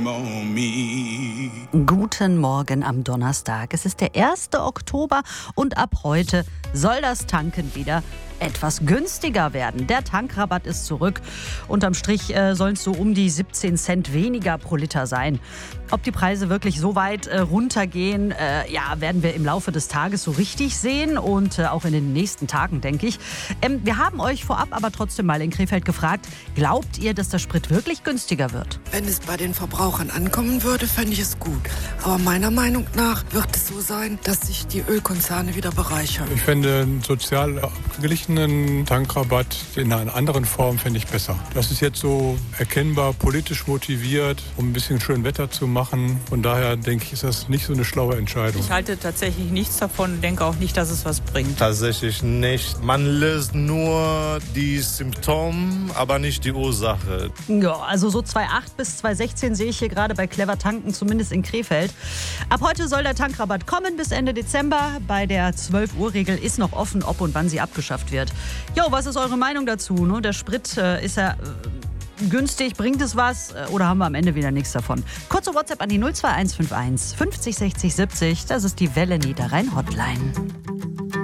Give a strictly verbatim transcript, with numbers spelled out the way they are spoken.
Guten Morgen am Donnerstag. Es ist der erste Oktober und ab heute soll das Tanken wieder etwas günstiger werden. Der Tankrabatt ist zurück. Unterm Strich äh, sollen es so um die siebzehn Cent weniger pro Liter sein. Ob die Preise wirklich so weit äh, runtergehen, äh, ja, werden wir im Laufe des Tages so richtig sehen und äh, auch in den nächsten Tagen, denke ich. Ähm, wir haben euch vorab aber trotzdem mal in Krefeld gefragt, glaubt ihr, dass der Sprit wirklich günstiger wird? Wenn es bei den Verbrauchern ankommen würde, fände ich es gut. Aber meiner Meinung nach wird es so sein, dass sich die Ölkonzerne wieder bereichern. Ich finde einen sozial abgeglichenen Tankrabatt in einer anderen Form finde ich besser. Das ist jetzt so erkennbar politisch motiviert, um ein bisschen schön Wetter zu machen. Von daher denke ich, ist das nicht so eine schlaue Entscheidung. Ich halte tatsächlich nichts davon und denke auch nicht, dass es was bringt. Tatsächlich nicht. Man löst nur die Symptome, aber nicht die Ursache. Ja, also so zwei Komma acht bis zwei Komma sechzehn sehe ich hier gerade bei Clever Tanken, zumindest in Krefeld. Ab heute soll der Tankrabatt kommen bis Ende Dezember. Bei der zwölf Uhr Regel ist noch offen, ob und wann sie abgeschafft wird. Jo, was ist eure Meinung dazu? Ne? Der Sprit, äh, ist er äh, günstig? Bringt es was? Äh, oder haben wir am Ende wieder nichts davon? Kurze WhatsApp an die null zwei eins fünf eins fünfzig sechzig siebzig. Das ist die Welle Niederrhein Hotline.